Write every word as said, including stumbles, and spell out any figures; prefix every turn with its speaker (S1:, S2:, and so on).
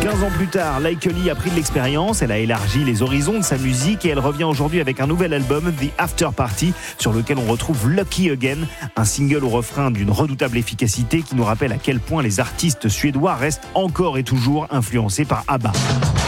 S1: quinze ans plus tard, Like Lee a pris de l'expérience, elle a élargi les horizons de sa musique et elle revient aujourd'hui avec un nouvel album, The After Party, sur lequel on retrouve Lucky Again, un single au refrain d'une redoutable efficacité qui nous rappelle à quel point les artistes suédois restent encore et toujours influencés par ABBA.